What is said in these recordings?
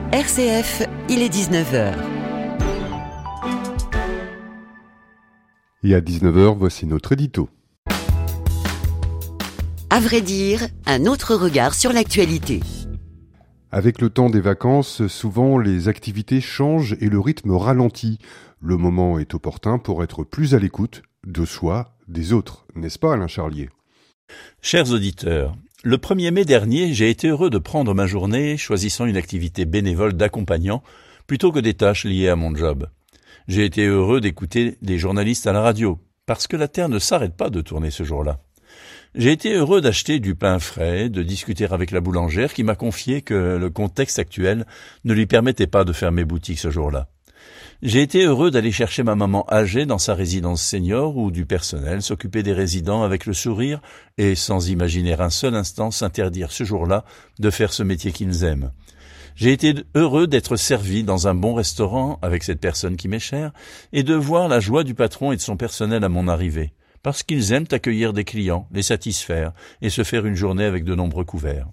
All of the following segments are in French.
RCF, il est 19h. Et à 19h, voici notre édito. À vrai dire, un autre regard sur l'actualité. Avec le temps des vacances, souvent les activités changent et le rythme ralentit. Le moment est opportun pour être plus à l'écoute de soi, des autres, n'est-ce pas Alain Charlier ? Chers auditeurs, le 1er mai dernier, j'ai été heureux de prendre ma journée choisissant une activité bénévole d'accompagnant plutôt que des tâches liées à mon job. J'ai été heureux d'écouter des journalistes à la radio, parce que la Terre ne s'arrête pas de tourner ce jour-là. J'ai été heureux d'acheter du pain frais, de discuter avec la boulangère qui m'a confié que le contexte actuel ne lui permettait pas de fermer boutique ce jour-là. J'ai été heureux d'aller chercher ma maman âgée dans sa résidence senior où du personnel s'occupait des résidents avec le sourire et sans imaginer un seul instant s'interdire ce jour-là de faire ce métier qu'ils aiment. J'ai été heureux d'être servi dans un bon restaurant avec cette personne qui m'est chère et de voir la joie du patron et de son personnel à mon arrivée, parce qu'ils aiment accueillir des clients, les satisfaire et se faire une journée avec de nombreux couverts.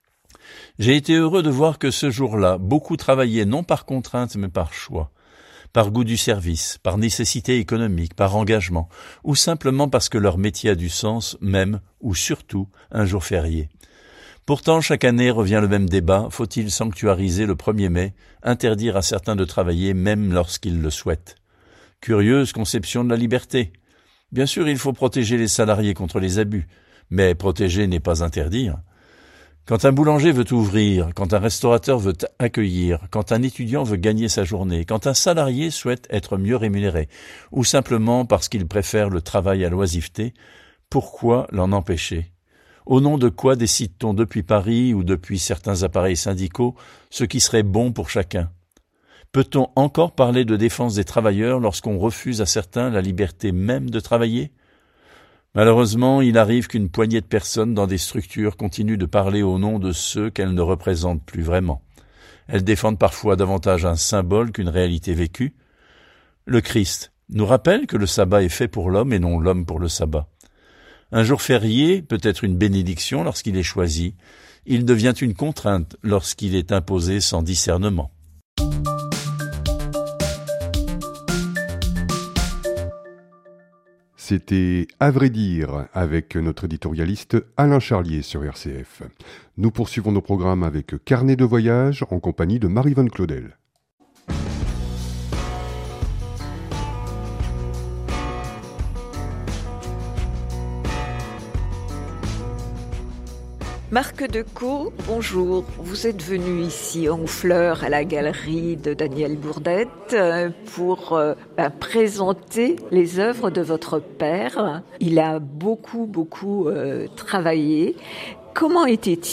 J'ai été heureux de voir que ce jour-là, beaucoup travaillaient non par contrainte mais par choix, par goût du service, par nécessité économique, par engagement, ou simplement parce que leur métier a du sens, même, ou surtout, un jour férié. Pourtant, chaque année revient le même débat, faut-il sanctuariser le 1er mai, interdire à certains de travailler même lorsqu'ils le souhaitent ? Curieuse conception de la liberté. Bien sûr, il faut protéger les salariés contre les abus, mais protéger n'est pas interdire. Quand un boulanger veut ouvrir, quand un restaurateur veut accueillir, quand un étudiant veut gagner sa journée, quand un salarié souhaite être mieux rémunéré, ou simplement parce qu'il préfère le travail à l'oisiveté, pourquoi l'en empêcher ? Au nom de quoi décide-t-on depuis Paris ou depuis certains appareils syndicaux ce qui serait bon pour chacun ? Peut-on encore parler de défense des travailleurs lorsqu'on refuse à certains la liberté même de travailler ? Malheureusement, il arrive qu'une poignée de personnes dans des structures continuent de parler au nom de ceux qu'elles ne représentent plus vraiment. Elles défendent parfois davantage un symbole qu'une réalité vécue. Le Christ nous rappelle que le sabbat est fait pour l'homme et non l'homme pour le sabbat. Un jour férié peut être une bénédiction lorsqu'il est choisi. Il devient une contrainte lorsqu'il est imposé sans discernement. C'était À vrai dire avec notre éditorialiste Alain Charlier sur RCF. Nous poursuivons nos programmes avec Carnet de voyage en compagnie de Marie-Vonne Claudel. Marc Decaux, bonjour. Vous êtes venu ici en Honfleur à la galerie de Daniel Bourdette pour présenter les œuvres de votre père. Il a beaucoup travaillé. Comment était-il ?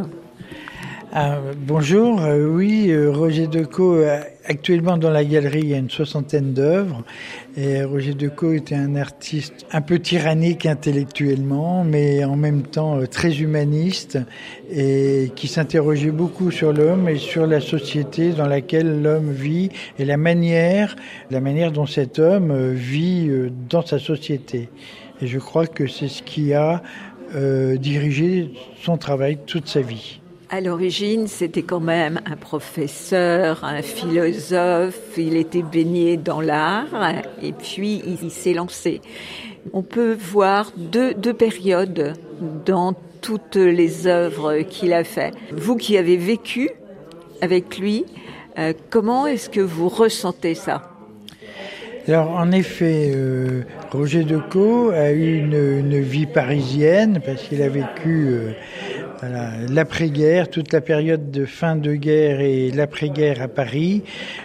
Bonjour, oui, Roger Decaux, actuellement dans la galerie, il y a une 60aine d'œuvres. Et Roger Decaux était un artiste un peu tyrannique intellectuellement, mais en même temps très humaniste et qui s'interrogeait beaucoup sur l'homme et sur la société dans laquelle l'homme vit et la manière dont cet homme vit dans sa société. Et je crois que c'est ce qui a dirigé son travail toute sa vie. À l'origine, c'était quand même un professeur, un philosophe, il était baigné dans l'art et puis il s'est lancé. On peut voir deux périodes dans toutes les œuvres qu'il a fait. Vous qui avez vécu avec lui, comment est-ce que vous ressentez ça ? Alors, en effet, Roger Decaux a eu une vie parisienne parce qu'il a vécu l'après-guerre, toute la période de fin de guerre et l'après-guerre à Paris,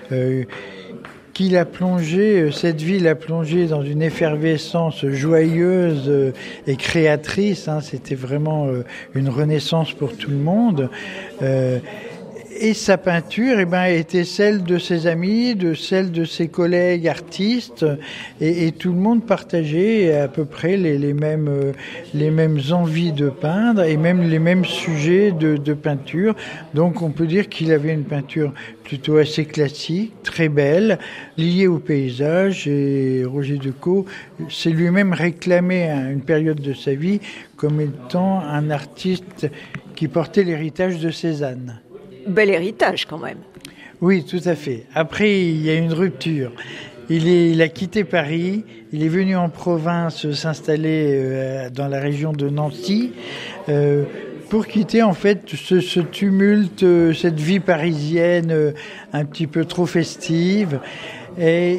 cette vie l'a plongé dans une effervescence joyeuse et créatrice. C'était vraiment une renaissance pour tout le monde. Et sa peinture, était celle de ses amis, celle de ses collègues artistes, et tout le monde partageait à peu près les mêmes envies de peindre et même les mêmes sujets de peinture. Donc on peut dire qu'il avait une peinture plutôt assez classique, très belle, liée au paysage. Et Roger Decaux s'est lui-même réclamé à une période de sa vie comme étant un artiste qui portait l'héritage de Cézanne. Bel héritage quand même. Oui, tout à fait. Après, il y a une rupture. Il a quitté Paris, il est venu en province s'installer dans la région de Nancy pour quitter en fait ce tumulte, cette vie parisienne un petit peu trop festive. Et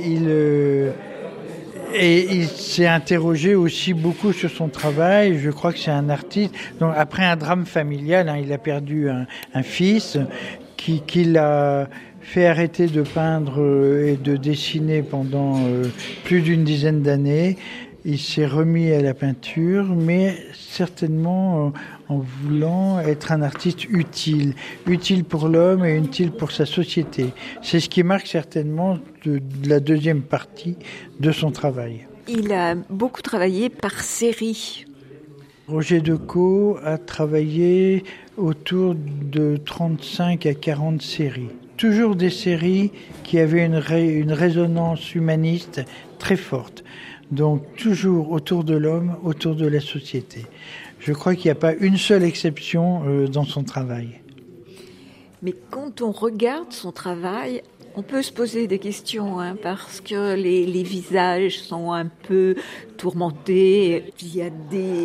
il s'est interrogé aussi beaucoup sur son travail. Je crois que c'est un artiste. Donc après un drame familial, il a perdu un fils qui l'a fait arrêter de peindre et de dessiner pendant plus d'une dizaine d'années. Il s'est remis à la peinture, mais certainement en voulant être un artiste utile pour l'homme et utile pour sa société. C'est ce qui marque certainement de la deuxième partie de son travail. Il a beaucoup travaillé par série. Roger Decaux a travaillé autour de 35 à 40 séries. Toujours des séries qui avaient une résonance humaniste très forte. Donc toujours autour de l'homme, autour de la société. Je crois qu'il n'y a pas une seule exception dans son travail. Mais quand on regarde son travail, on peut se poser des questions, parce que les visages sont un peu tourmentés. Il y a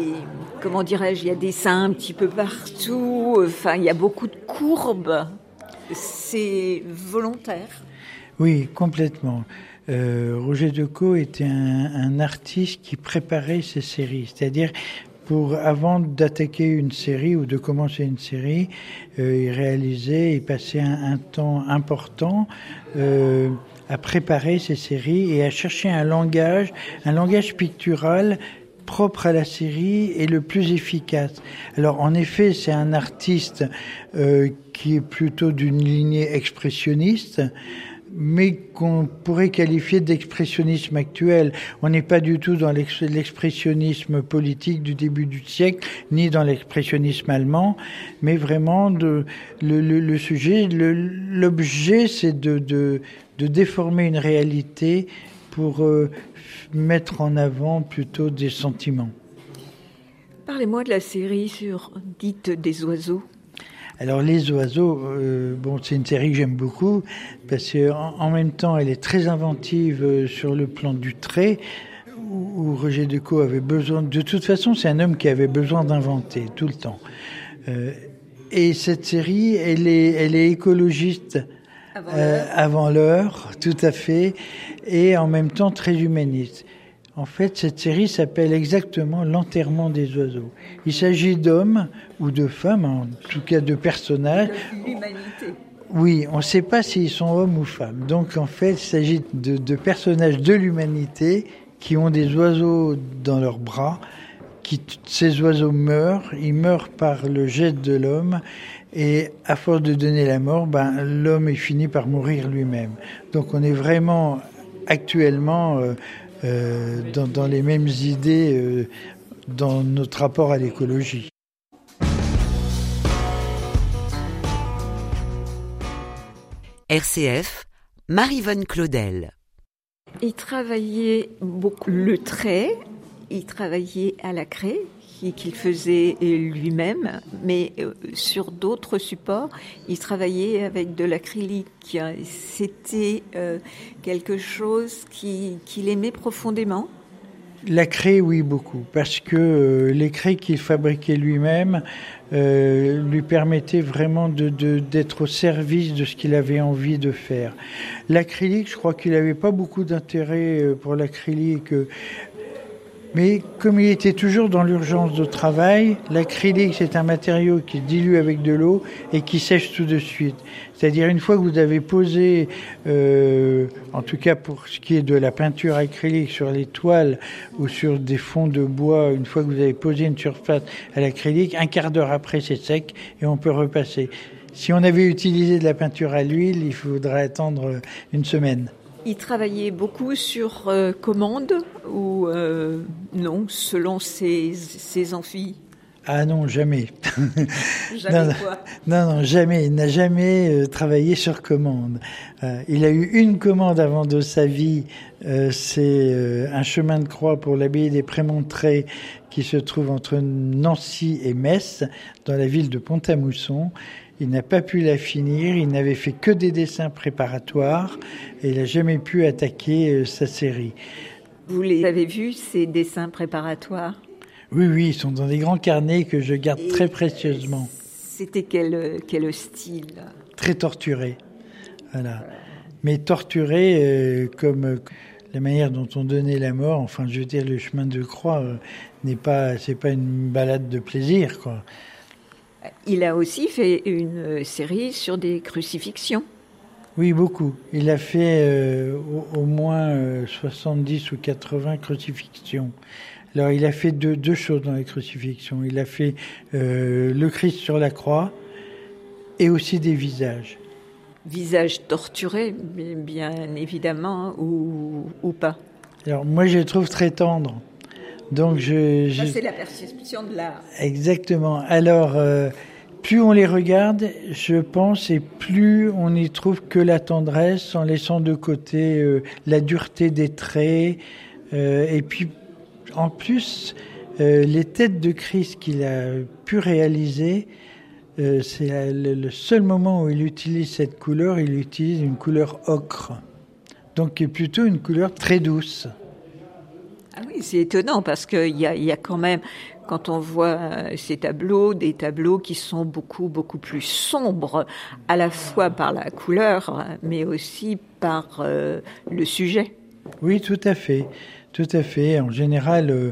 il y a des seins un petit peu partout. Enfin, il y a beaucoup de courbes. C'est volontaire. Oui, complètement. Roger Decaux était un artiste qui préparait ses séries. C'est-à-dire, avant d'attaquer une série ou de commencer une série, il passait un temps important à préparer ses séries et à chercher un langage pictural propre à la série et le plus efficace. Alors en effet, c'est un artiste qui est plutôt d'une lignée expressionniste, mais qu'on pourrait qualifier d'expressionnisme actuel. On n'est pas du tout dans l'expressionnisme politique du début du siècle, ni dans l'expressionnisme allemand, mais vraiment le sujet, l'objet, c'est de déformer une réalité pour mettre en avant plutôt des sentiments. Parlez-moi de la série dite des oiseaux. Alors les oiseaux, c'est une série que j'aime beaucoup parce qu'en même temps elle est très inventive sur le plan du trait où Roger Decaux avait besoin. De toute façon, c'est un homme qui avait besoin d'inventer tout le temps. Et cette série, elle est écologiste avant l'heure, tout à fait, et en même temps très humaniste. En fait, cette série s'appelle exactement L'enterrement des oiseaux. Il s'agit d'hommes ou de femmes, en tout cas de personnages. De l'humanité. Oui, on ne sait pas s'ils sont hommes ou femmes. Donc en fait, il s'agit de personnages de l'humanité qui ont des oiseaux dans leurs bras. Ces oiseaux meurent, ils meurent par le jet de l'homme. Et à force de donner la mort, l'homme est fini par mourir lui-même. Donc on est vraiment actuellement dans les mêmes idées dans notre rapport à l'écologie. RCF, Marie-Vonne Claudel. Il travaillait beaucoup le trait, il travaillait à la craie, qu'il faisait lui-même, mais sur d'autres supports, il travaillait avec de l'acrylique. C'était quelque chose qu'il aimait profondément. La craie, oui, beaucoup, parce que les craies qu'il fabriquait lui-même lui permettaient vraiment d'être au service de ce qu'il avait envie de faire. L'acrylique, je crois qu'il n'avait pas beaucoup d'intérêt pour l'acrylique. Mais comme il était toujours dans l'urgence de travail, l'acrylique, c'est un matériau qui dilue avec de l'eau et qui sèche tout de suite. C'est-à-dire une fois que vous avez posé, en tout cas pour ce qui est de la peinture acrylique sur les toiles ou sur des fonds de bois, une fois que vous avez posé une surface à l'acrylique, un quart d'heure après c'est sec et on peut repasser. Si on avait utilisé de la peinture à l'huile, il faudrait attendre une semaine. Il travaillait beaucoup sur commande ou non, selon ses envies? Ah non, jamais. Jamais quoi? Non, jamais. Il n'a jamais travaillé sur commande. Il a eu une commande avant de sa vie. C'est un chemin de croix pour l'abbaye des Prémontrés qui se trouve entre Nancy et Metz, dans la ville de Pont-à-Mousson. il n'a pas pu la finir, il n'avait fait que des dessins préparatoires et il n'a jamais pu attaquer sa série. Vous les avez vus, ces dessins préparatoires ? Oui, ils sont dans des grands carnets que je garde très précieusement. C'était quel style ? Très torturé, voilà. Mais torturé comme la manière dont on donnait la mort. Enfin, je veux dire, le chemin de croix c'est pas une balade de plaisir, quoi. Il a aussi fait une série sur des crucifixions. Oui, beaucoup. Il a fait au moins 70 ou 80 crucifixions. Alors, il a fait deux choses dans les crucifixions. Il a fait le Christ sur la croix et aussi des visages. Visages torturés, bien évidemment, ou pas. Alors, moi, je les trouve très tendres. Donc, Ça, c'est la perception de l'art. Exactement. Alors, plus on les regarde, je pense, et plus on y trouve que la tendresse, en laissant de côté la dureté des traits. Et puis, en plus, les têtes de Christ qu'il a pu réaliser, c'est le seul moment où il utilise cette couleur, il utilise une couleur ocre. Donc, qui est plutôt une couleur très douce. Ah oui, c'est étonnant parce qu'il y a quand même, quand on voit ces tableaux, des tableaux qui sont beaucoup plus sombres, à la fois par la couleur, mais aussi par le sujet. Oui, tout à fait. En général,